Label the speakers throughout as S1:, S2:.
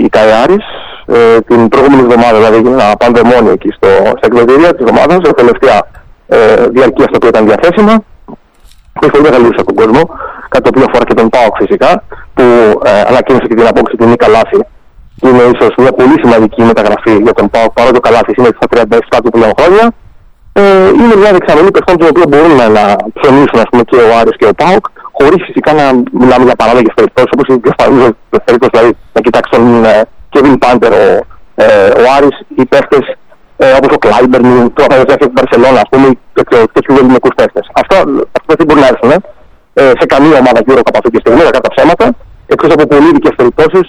S1: η Καϊάρης. Την προηγούμενη εβδομάδα δηλαδή έγινε ένα πανδαιμόνιο εκεί στα εκδοτήρια της ομάδας, η τελευταία διαρκεία στο οποίο ήταν διαθέσιμα. Έχει πολύ μεγαλύτερο από τον κόσμο, κάτι το οποίο αφορά και τον ΠΑΟΚ φυσικά, που ανακοίνωσε και την απόκτηση του Νίκα Λάθη. Είναι ίσως μια πολύ σημαντική μεταγραφή για τον ΠΑΟΚ, παρότι ο Καλάθης είναι στα 37 του πλέον χρόνια. Είναι μια δεξαμενή παιχτών των οποίων μπορούν να ψωνίσουν και ο Άρης και ο ΠΑΟΚ, χωρίς φυσικά να μιλάμε για παράλογες περιπτώσεις, όπως η περίπτωση δηλαδή να κοιτάξει τον Κέβιν Πάντερ ο Άρης, οι παίχτες όπως ο Κλάιμπερν, το Αθανασιάκη της Μπαρσελόνα, ας πούμε, τέτοιου ελληνικούς παίχτες. Αυτά δεν μπορεί να έρθουν σε καμία ομάδα γύρω από αυτή τη στιγμή, κατά ψέματα, εκτός από πολύ ειδικές περιπτώσεις,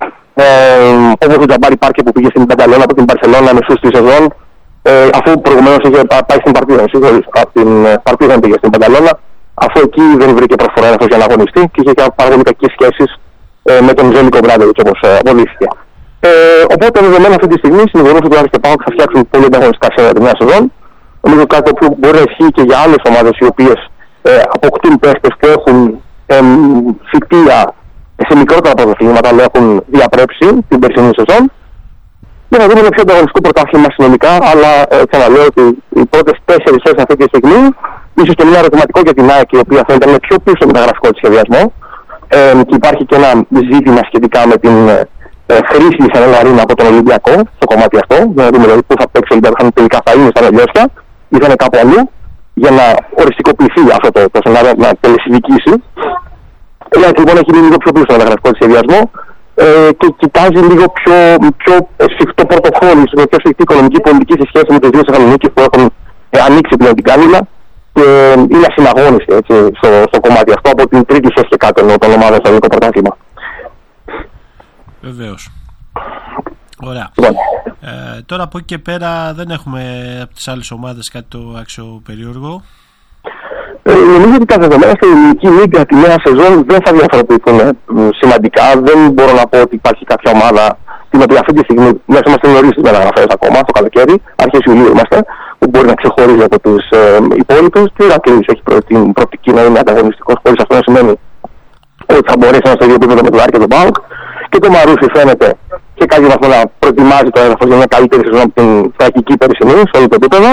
S1: όπως ο Τζαμπάρι Πάρκε που πήγε στην Πανταλώνα από την Μπαρσελόνα μεσούς τη σεζόν, αφού προηγουμένως είχε πάει στην Παρτίζαν, από την Παρτίζαν πήγε στην Πανταλώνα, αφού εκεί δεν βρήκε προσφορά για να αγωνιστεί και είχε πάρα πολύ κακές σχέσεις με τον Ζέλικο Μπράντοβιτς, όπως αποδείχθηκε. Οπότε, δεδομένα αυτή τη στιγμή, συνειδητοποιούμε ότι ο Άρης και ο ΠΑΟΚ θα φτιάξουν πολύ ανταγωνιστικά σε μια σεζόν. Νομίζω κάτι που μπορεί να ισχύει και για άλλες ομάδες οι οποίες αποκτούν παίχτες που έχουν θητεία σε μικρότερα πρωταθλήματα, αλλά έχουν διαπρέψει την περσινή σεζόν. Και να δούμε ένα πιο ανταγωνιστικό πρωτάθλημα συνολικά, αλλά ξαναλέω ότι οι πρώτες 4 θέσεις αυτή τη στιγμή, ίσως και μια ερωτηματικό για την ΑΕΚ, η οποία θα ήταν πιο πίσω στο μεταγραφικό της σχεδιασμό. Και υπάρχει και ένα ζήτημα σχετικά με την χρήση της Αρένα από τον Ολυμπιακό στο κομμάτι αυτό, για να δούμε δηλαδή πού θα παίξει ο Ολυμπιακός, αν τελικά θα είναι στα Νελιώσια ή θα είναι κάπου αλλού, για να οριστικοποιηθεί αυτό το σενάριο, να τελεσυνδικήσει. Λοιπόν, έχει λίγο πιο πίσω στο μεταγραφικό της σχεδιασμό και κοιτάζει λίγο πιο σφιχτό πορτοφόλι, πιο σφιχτή οικονομική πολιτική σε σχέση με τις δύο Θεσσαλονίκες που έχουν ανοίξει πλέον την κάνουλα και είναι ασυναγώνιστη στο κομμάτι αυτό από την τρίτη θέση και κάτω των ομάδων στο ελληνικό πρωτάθλημα.
S2: Βεβαίως. Ωραία. Τώρα από εκεί και πέρα δεν έχουμε από τις άλλες ομάδες κάτι το αξιοπερίεργο.
S1: Νομίζω ότι τα δεδομένα στην ελληνική λίγκα τη νέα σεζόν δεν θα διαφοροποιηθούν σημαντικά. Δεν μπορώ να πω ότι υπάρχει κάποια ομάδα την οποία αυτή τη στιγμή, μέσα είμαστε νωρίς στις μεταγραφές ακόμα, το καλοκαίρι, αρχές Ιουλίου είμαστε, που μπορεί να ξεχωρίζει από τους υπόλοιπους. Και ο Ηρακλής έχει την προοπτική να είναι ανταγωνιστικός, χωρίς αυτό να σημαίνει ότι θα μπορέσει να είναι στο ίδιο επίπεδο με τον Άρη και τον ΠΑΟΚ. Και το Μαρούσι φαίνεται σε κάποιο βαθμό να προετοιμάζει το έδαφος για μια καλύτερη σεζόν από την τραγική περσινή, σε όλο το επίπεδο.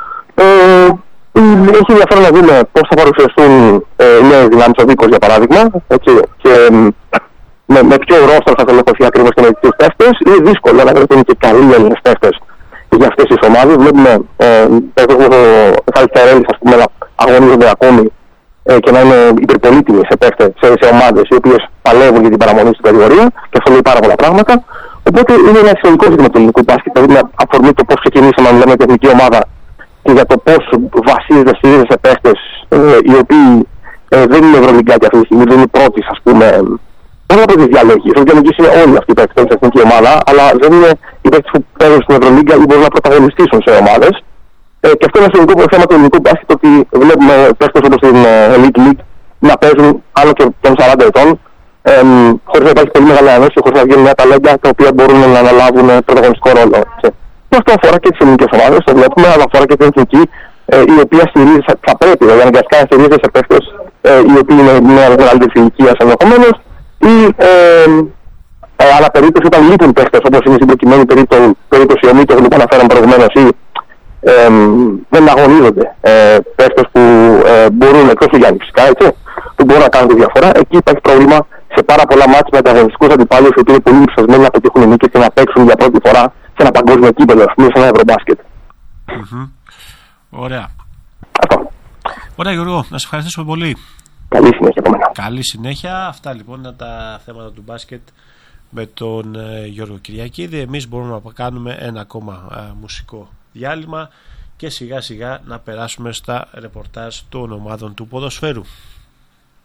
S1: Έχει ενδιαφέρον να δούμε πώς θα παρουσιαστούν νέες δυνάμεις ο Δίκος, για παράδειγμα, και με ποιο ρόστρο θα τελεχωθεί ακριβώς και με τους παίχτες. Είναι δύσκολο να βρεθούν και καλοί Έλληνες παίχτες για αυτές τις ομάδες. Βλέπουμε παίχτες όπως ο Χαλιτσαρέλης, ας πούμε, να αγωνίζονται ακόμη και να είναι υπερπολίτιμοι σε ομάδες οι οποίες παλεύουν για την παραμονή στην κατηγορία, και αυτό λέει πάρα πολλά πράγματα. Οπότε είναι ένα σημαντικό ζήτημα του ελληνικού μπάσκετ, δηλαδή με αφορμή το πώς ξεκινήσαμε να μιλάμε για εθνική ομάδα και για το πώς βασίζεται σε παίχτες οι οποίοι δεν είναι ευρωλυγκάκια αυτή τη στιγμή, δεν είναι πρώτης, ας πούμε. Όχι από τις διαλέγεις, οι διαλέγεις είναι όλοι αυτοί οι παίχτες στην εθνική ομάδα, αλλά δεν είναι οι παίχτες που παίζουν στην Ευρωλίγκα ή μπορούν να πρωταγωνιστήσουν σε ομάδες. Και αυτό είναι ένα σημαντικό θέμα του ελληνικού μπάσκετ, ότι βλέπουμε παίχτες όπως την Elite League να παίζουν άλλο και των 40 ετών, χωρίς να υπάρχει πολύ μεγάλη ανώση, χωρίς να βγαίνουν μια ταλέντα τα οποία μπορούν να αναλάβουν πρωταγωνιστικό ρόλο. Και αυτό αφορά και τις ελληνικές ομάδες, το βλέπουμε, αλλά αφορά και την εθνική, η οποία στηρίζεται, θα πρέπει δηλαδή αναγκαστικά να στηρίζεται σε παίχτες οι οποίοι είναι μια μεγαλύτερη ηλικία ενδεχομένως, ή άλλα περίπτωση όταν λείπουν παίχτες, όπως είναι στην προκειμένη περίπτωση ο Μίτογλου που αναφέραμε προηγουμένως, ή δεν αγωνίζονται παίχτες που μπορούν, εκτός του Γιάννη φυσικά, έτσι, που μπορούν να κάνουν τη διαφορά. Εκεί υπάρχει πρόβλημα σε πάρα πολλά μάτια με ανταγωνιστικούς αντιπάλους, οι οποίοι είναι πολύ ψασμένοι να πετύχουν νίκες και να παίξουν για πρώτη φορά σε ένα παγκόσμιο κύπελλο, ας πούμε, σε ένα ευρωμπάσκετ.
S2: Ωραία. Ωραία, Γιώργο, να σε ευχαριστήσω πολύ.
S1: Καλή συνέχεια από μένα.
S2: Καλή συνέχεια. Αυτά λοιπόν είναι τα θέματα του μπάσκετ με τον Γιώργο Κυριακίδη. Εμείς μπορούμε να κάνουμε ένα ακόμα μουσικό διάλειμμα και σιγά σιγά να περάσουμε στα ρεπορτάζ των ομάδων του ποδοσφαίρου.